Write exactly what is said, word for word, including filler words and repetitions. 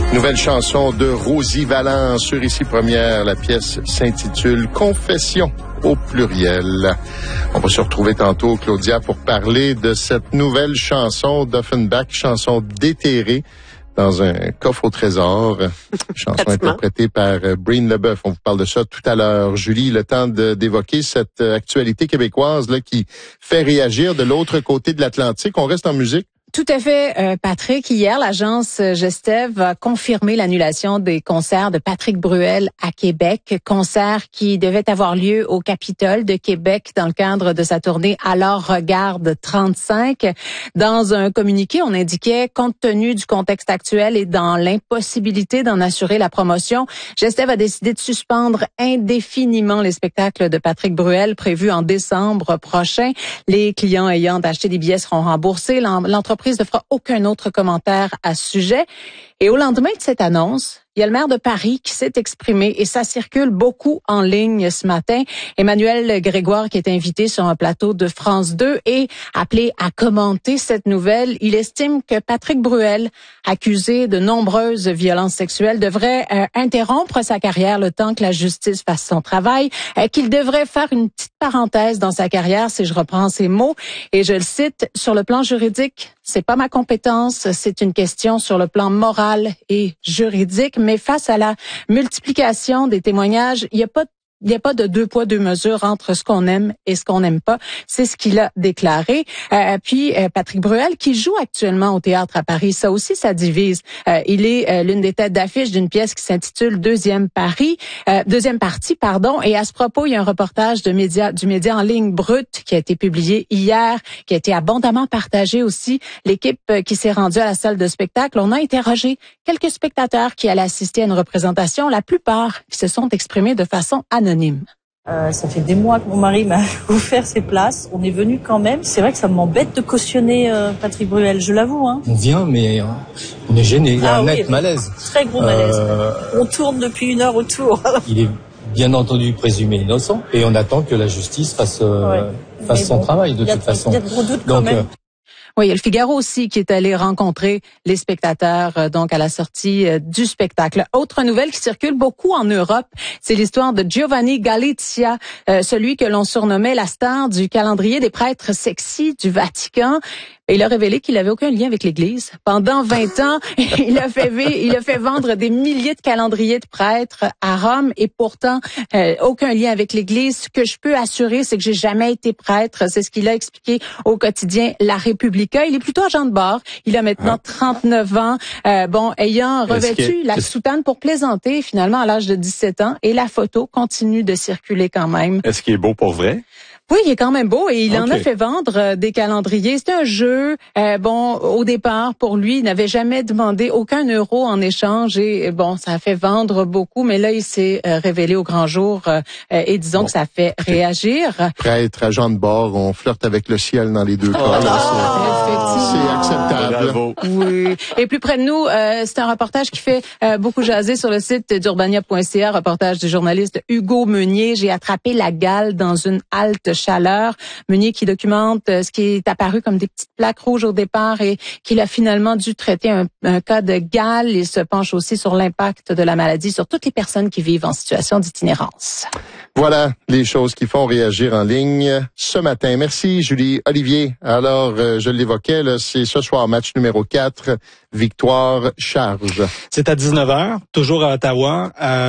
Nouvelle chanson de Rosie Vallant sur Ici Première. La pièce s'intitule Confession au pluriel. On va se retrouver tantôt, Claudia, pour parler de cette nouvelle chanson d'Offenbach, chanson déterrée dans un coffre au trésor. Chanson interprétée par Breen Leboeuf. On vous parle de ça tout à l'heure. Julie, le temps de, d'évoquer cette actualité québécoise là qui fait réagir de l'autre côté de l'Atlantique. On reste en musique. Tout à fait, euh, Patrick. Hier, l'agence Gestev a confirmé l'annulation des concerts de Patrick Bruel à Québec, concerts qui devaient avoir lieu au Capitole de Québec dans le cadre de sa tournée Alors Regarde trente-cinq. Dans un communiqué, on indiquait, compte tenu du contexte actuel et dans l'impossibilité d'en assurer la promotion, Gestev a décidé de suspendre indéfiniment les spectacles de Patrick Bruel prévus en décembre prochain. Les clients ayant acheté des billets seront remboursés. L'entreprise ne fera aucun autre commentaire à ce sujet. Et au lendemain de cette annonce, il y a le maire de Paris qui s'est exprimé et ça circule beaucoup en ligne ce matin. Emmanuel Grégoire, qui est invité sur un plateau de France deux et appelé à commenter cette nouvelle. Il estime que Patrick Bruel, accusé de nombreuses violences sexuelles, devrait euh, interrompre sa carrière le temps que la justice fasse son travail, euh, qu'il devrait faire une petite parenthèse dans sa carrière, si je reprends ses mots. Et je le cite, sur le plan juridique, c'est pas ma compétence, c'est une question sur le plan moral et juridique. Mais face à la multiplication des témoignages, il n'y a pas Il n'y a pas de deux poids, deux mesures entre ce qu'on aime et ce qu'on n'aime pas. C'est ce qu'il a déclaré. Euh, puis euh, Patrick Bruel, qui joue actuellement au théâtre à Paris, ça aussi, ça divise. Euh, il est euh, l'une des têtes d'affiche d'une pièce qui s'intitule Deuxième Paris, euh, Deuxième Partie, pardon. Et à ce propos, il y a un reportage de média, du média en ligne Brut qui a été publié hier, qui a été abondamment partagé aussi. L'équipe euh, qui s'est rendue à la salle de spectacle, on a interrogé quelques spectateurs qui allaient assister à une représentation, la plupart qui se sont exprimés de façon anonyme. Euh, ça fait des mois que mon mari m'a offert ses places. On est venu quand même. C'est vrai que ça m'embête de cautionner euh, Patrick Bruel, je l'avoue. Hein. On vient, mais euh, on est gêné. Il y a ah, un oui, net malaise. Très gros malaise. Euh, on tourne depuis une heure autour. Il est bien entendu présumé innocent et on attend que la justice fasse, euh, ouais. fasse son bon, travail de toute façon. Il y a de gros doutes Donc, quand même. Euh, Oui, il y a le Figaro aussi qui est allé rencontrer les spectateurs euh, donc à la sortie euh, du spectacle. Autre nouvelle qui circule beaucoup en Europe, c'est l'histoire de Giovanni Galizia, euh, celui que l'on surnommait la star du calendrier des prêtres sexy du Vatican. Et il a révélé qu'il avait aucun lien avec l'Église. Pendant vingt ans, il a fait il a fait vendre des milliers de calendriers de prêtres à Rome et pourtant euh, aucun lien avec l'Église. Ce que je peux assurer, c'est que j'ai jamais été prêtre. C'est ce qu'il a expliqué au quotidien La Repubblica. Il est plutôt agent de bord. Il a maintenant ah. trente-neuf ans. Euh, bon, ayant revêtu la soutane pour plaisanter finalement à l'âge de dix-sept ans et la photo continue de circuler quand même. Est-ce qu'il est beau pour vrai? Oui, il est quand même beau et il okay. en a fait vendre euh, des calendriers. C'était un jeu. Euh, bon, au départ, pour lui, il n'avait jamais demandé aucun euro en échange et bon, ça a fait vendre beaucoup. Mais là, il s'est euh, révélé au grand jour euh, et disons bon. que ça fait réagir. Prêtre, agent de bord, on flirte avec le ciel dans les deux cas. Oh, là, c'est, c'est acceptable. Bravo. Oui. Et plus près de nous, euh, c'est un reportage qui fait euh, beaucoup jaser sur le site d'urbania point c a. Reportage du journaliste Hugo Meunier. J'ai attrapé la gale dans une halte chaleur. Meunier qui documente ce qui est apparu comme des petites plaques rouges au départ et qu'il a finalement dû traiter un, un cas de gale. Il se penche aussi sur l'impact de la maladie sur toutes les personnes qui vivent en situation d'itinérance. Voilà les choses qui font réagir en ligne ce matin. Merci Julie. Olivier, alors euh, je l'évoquais, là, c'est ce soir match numéro quatre, victoire charge. C'est à dix-neuf heures, toujours à Ottawa. Euh